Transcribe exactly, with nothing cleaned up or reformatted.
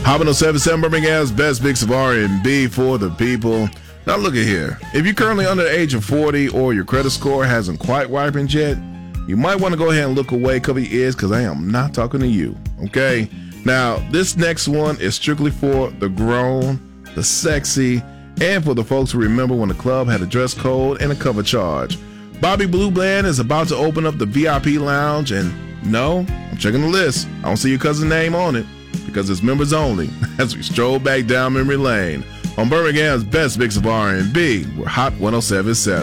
Hot one oh seven point seven Birmingham's best mix of R and B for the people. Now look at here. If you're currently under the age of forty or your credit score hasn't quite ripened yet, you might want to go ahead and look away, cover your ears, because I am not talking to you, okay? Now, this next one is strictly for the grown, the sexy, and for the folks who remember when the club had a dress code and a cover charge. Bobby Blue Bland is about to open up the V I P lounge, and no, I'm checking the list. I don't see your cousin's name on it, because it's members only, as we stroll back down memory lane on Birmingham's best mix of R and B. We're Hot one oh seven point seven.